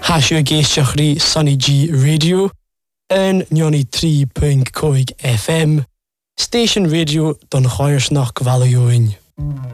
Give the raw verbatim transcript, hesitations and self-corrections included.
Hasio géisteach rí Sunny G Radio en ninety three point five F M. Station Radio don Choirsnach Gvalioin.